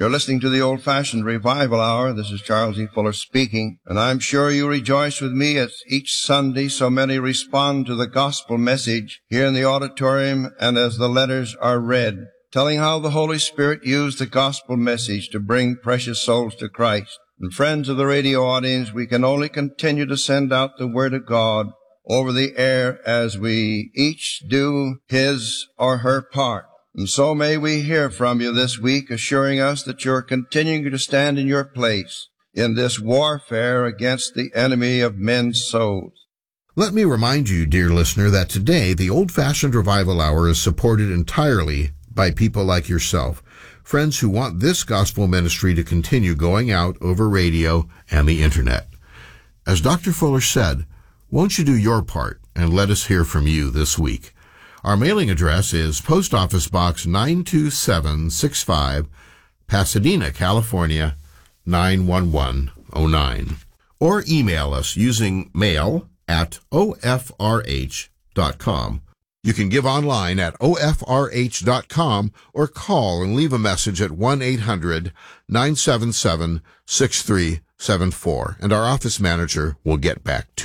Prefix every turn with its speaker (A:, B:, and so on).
A: You're listening to the Old-Fashioned Revival Hour. This is Charles E. Fuller speaking, and I'm sure you rejoice with me as each Sunday so many respond to the gospel message here in the auditorium and as the letters are read, telling how the Holy Spirit used the gospel message to bring precious souls to Christ. And friends of the radio audience, we can only continue to send out the Word of God over the air as we each do his or her part. And so may we hear from you this week, assuring us that you're continuing to stand in your place in this warfare against the enemy of men's souls.
B: Let me remind you, dear listener, that today the Old-Fashioned Revival Hour is supported entirely by people like yourself, friends who want this gospel ministry to continue going out over radio and the Internet. As Dr. Fuller said, won't you do your part and let us hear from you this week? Our mailing address is Post Office Box 92765, Pasadena, California, 91109. Or email us using mail@ofrh.com. You can give online at ofrh.com or call and leave a message at 1-800-977-6374, and our office manager will get back to you.